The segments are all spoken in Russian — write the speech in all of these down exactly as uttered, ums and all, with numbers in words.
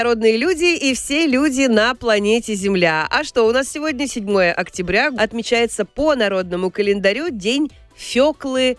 Народные люди и все люди на планете Земля. А что, у нас сегодня седьмое октября, отмечается по народному календарю День Фёклы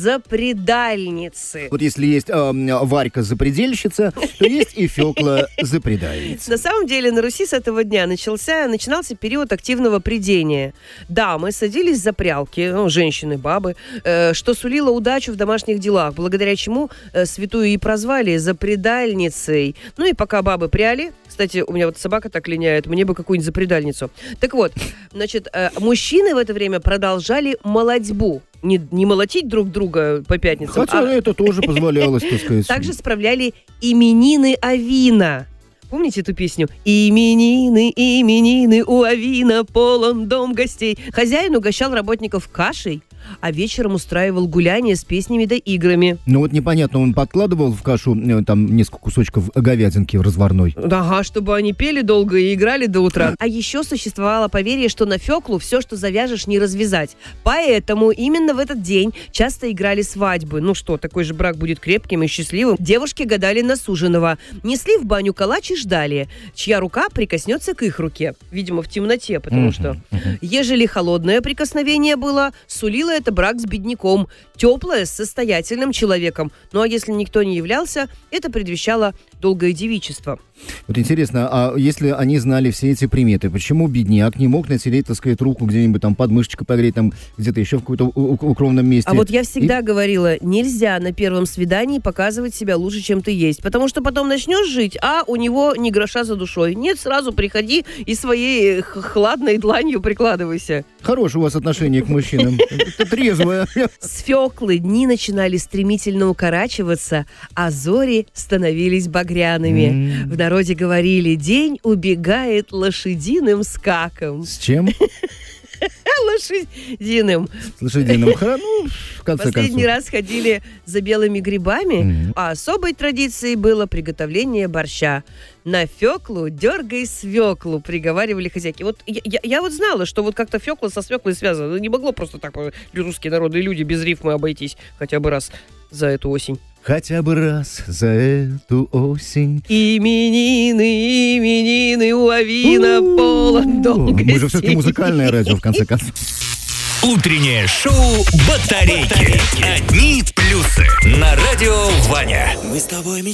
Запредальницы. Вот если есть э, Варька Запредельщица, то есть и Фёкла Запредальница. На самом деле на Руси с этого дня начался, начинался период активного прядения. Дамы садились за прялки, ну, женщины, бабы, э, что сулило удачу в домашних делах, благодаря чему э, святую и прозвали Запредальницей. Ну и пока бабы пряли, кстати, у меня вот собака так линяет, мне бы какую-нибудь запредальницу. Так вот, значит, э, мужчины в это время продолжали молотьбу. Не, не молотить друг друга по пятницам. Хотя а... это тоже позволялось, так сказать. Также справляли именины Авина. Помните эту песню? Именины, именины у Авина, полон дом гостей. Хозяин угощал работников кашей, а вечером устраивал гуляния с песнями да играми. Ну вот непонятно, он подкладывал в кашу там несколько кусочков говядинки разварной. Ага, чтобы они пели долго и играли до утра. А еще существовало поверье, что на Фёклу все, что завяжешь, не развязать. Поэтому именно в этот день часто играли свадьбы. Ну что, такой же брак будет крепким и счастливым. Девушки гадали на суженого. Несли в баню калач и ждали, чья рука прикоснется к их руке. Видимо, в темноте, потому что ежели холодное прикосновение было, сулило это брак с бедняком, теплое с состоятельным человеком. Ну а если никто не являлся, это предвещало долгое девичество. Вот интересно, а если они знали все эти приметы, почему бедняк не мог натереть, так сказать, руку где-нибудь там под мышечкой погреть, там где-то еще в каком-то укромном месте? А вот я всегда и... говорила, нельзя на первом свидании показывать себя лучше, чем ты есть, потому что потом начнешь жить, а у него ни гроша за душой. Нет, сразу приходи и своей хладной дланью прикладывайся. Хорошее у вас отношение к мужчинам. Это трезвое. С Фёклы дни начинали стремительно укорачиваться, а зори становились багряными. В народе говорили: день убегает лошадиным скаком. С чем? Лошадиным. С лошадиным. Ну, в конце Последний концов. раз ходили за белыми грибами, Mm-hmm. а особой традицией было приготовление борща. На Фёклу дергай свеклу, приговаривали хозяйки. Вот я, я, я вот знала, что вот как-то Фёкла со свеклой связано. Не могло просто так русские народные люди без рифмы обойтись хотя бы раз за эту осень. Хотя бы раз за эту осень. Именины, именины у Авина, полон дом гостей. Мы же все-таки музыкальное радио, в конце концов. Утреннее шоу «Батарейки». Одни плюсы на радио Ваня. Мы с тобой мечтаем.